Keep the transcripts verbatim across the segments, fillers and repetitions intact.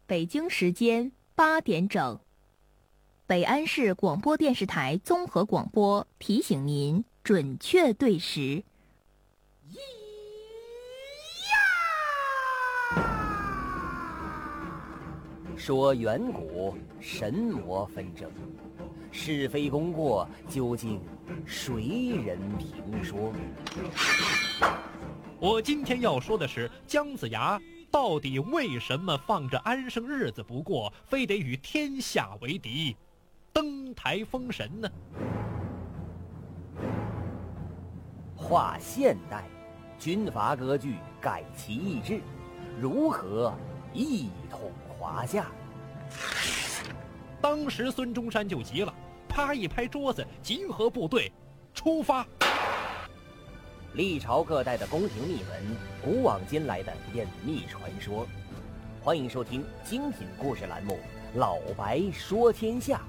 北京时间八点整，北安市广播电视台综合广播提醒您准确对时。 说远古神魔纷争，是非功过究竟谁人评说？ 我今天要说的是姜子牙到底为什么放着安生日子不过，非得与天下为敌，登台封神呢？ 划现代，军阀割据，改其意志，如何一统华夏？ 当时孙中山就急了，啪一拍桌子，集合部队，出发。 历朝各代的宫廷秘闻，古往今来的隐秘传说。欢迎收听精品故事栏目《老白说天下》。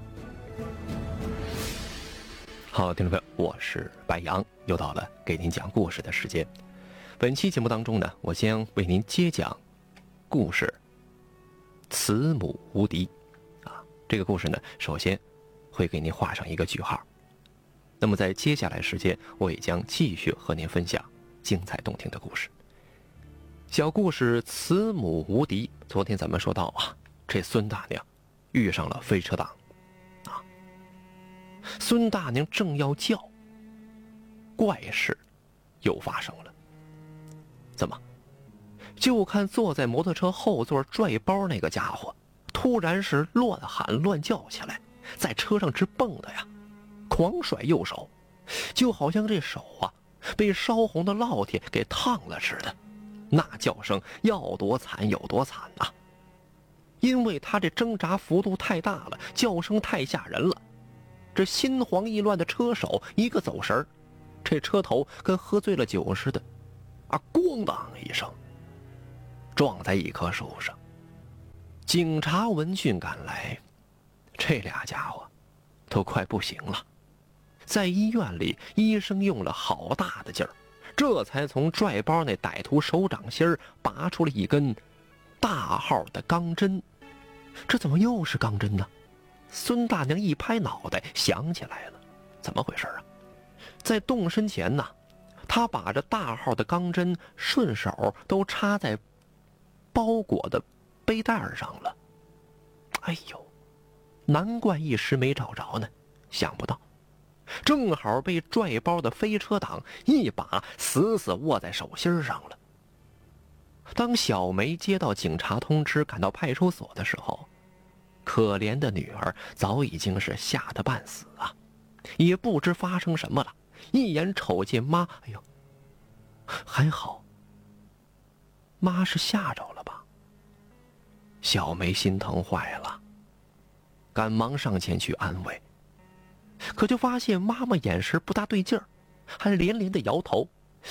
好，听众朋友，我是白杨，又到了给您讲故事的时间。本期节目当中呢，我将为您接讲故事慈母无敌啊。这个故事呢，首先会给您画上一个句号。那么在接下来时间，我也将继续和您分享精彩动听的故事。小故事慈母无敌。昨天咱们说到啊，这孙大娘遇上了飞车党啊。孙大娘正要叫，怪事又发生了。怎么？就看坐在摩托车后座拽包那个家伙，突然是乱喊乱叫起来，在车上直蹦的呀，狂甩右手，就好像这手啊被烧红的烙铁给烫了似的，那叫声要多惨有多惨啊！因为他这挣扎幅度太大了，叫声太吓人了，这心慌意乱的车手一个走神，这车头跟喝醉了酒似的啊，咣当一声撞在一棵树上。警察闻讯赶来，这俩家伙都快不行了。在医院里，医生用了好大的劲儿，这才从拽包那歹徒手掌心拔出了一根大号的钢针。这怎么又是钢针呢？孙大娘一拍脑袋，想起来了，怎么回事啊？在动身前呢，她把这大号的钢针顺手都插在包裹的背带上了。哎呦，难怪一时没找着呢，想不到正好被拽包的飞车党一把死死握在手心上了。当小梅接到警察通知赶到派出所的时候，可怜的女儿早已经是吓得半死啊，也不知发生什么了，一眼瞅见妈，哎呦，还好妈是吓着了吧。小梅心疼坏了，赶忙上前去安慰，可就发现妈妈眼神不大对劲儿，还连连的摇头。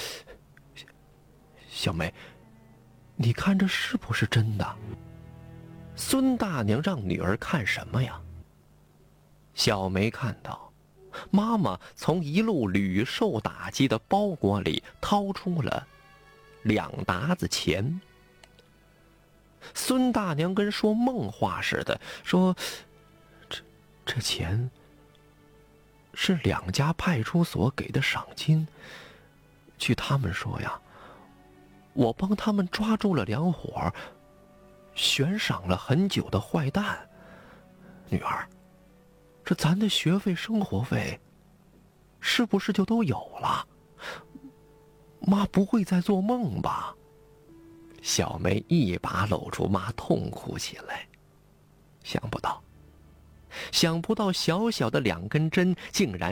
小梅，你看这是不是真的？孙大娘让女儿看什么呀？小梅看到妈妈从一路屡受打击的包裹里掏出了两沓子钱。孙大娘跟说梦话似的说，这这钱是两家派出所给的赏金，据他们说呀，我帮他们抓住了两伙悬赏了很久的坏蛋。女儿，这咱的学费生活费是不是就都有了？妈不会再做梦吧？小梅一把搂住妈痛哭起来。想不到想不到小小的两根针竟然